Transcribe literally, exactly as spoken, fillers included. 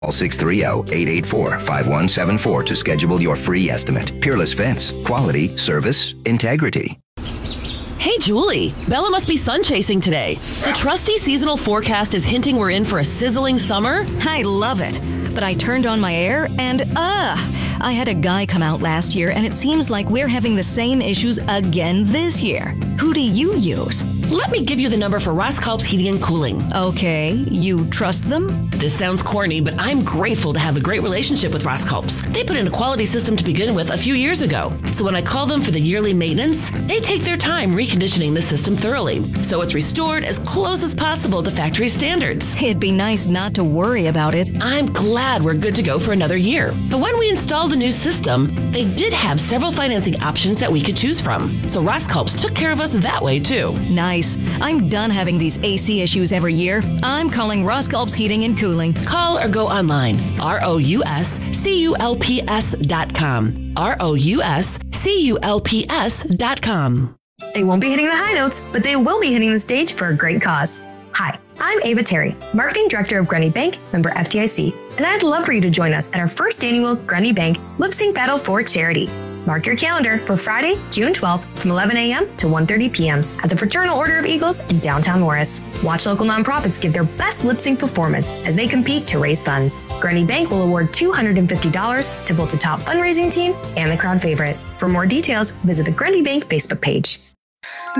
Call six three zero, eight eight four, five one seven four to schedule your free estimate. Peerless Fence. Quality, service, integrity. Hey, Julie. Bella must be sun chasing today. The trusty seasonal forecast is hinting we're in for a sizzling summer. I love it. But I turned on my air and, uh, I had a guy come out last year and it seems like we're having the same issues again this year. Who do you use? Let me give you the number for Roskalp's Heating and Cooling. Okay, you trust them? This sounds corny, but I'm grateful to have a great relationship with Roskalp's. They put in a quality system to begin with a few years ago. So when I call them for the yearly maintenance, they take their time reconditioning the system thoroughly. So it's restored as close as possible to factory standards. It'd be nice not to worry about it. I'm glad we're good to go for another year. But when we installed the new system, they did have several financing options that we could choose from. So Roskalp's took care of us that way too. Nice. I'm done having these A C issues every year. I'm calling Roskalp's Heating and Cooling. Call or go online. R O U S C U L P S dot com. R O U S C U L P S dot com. They won't be hitting the high notes, but they will be hitting the stage for a great cause. Hi, I'm Ava Terry, Marketing Director of Grundy Bank, member F D I C, and I'd love for you to join us at our first annual Grundy Bank Lip Sync Battle for Charity. Mark your calendar for Friday, June twelfth from eleven a.m. to one thirty p.m. at the Fraternal Order of Eagles in downtown Morris. Watch local nonprofits give their best lip sync performance as they compete to raise funds. Grundy Bank will award two hundred fifty dollars to both the top fundraising team and the crowd favorite. For more details, visit the Grundy Bank Facebook page.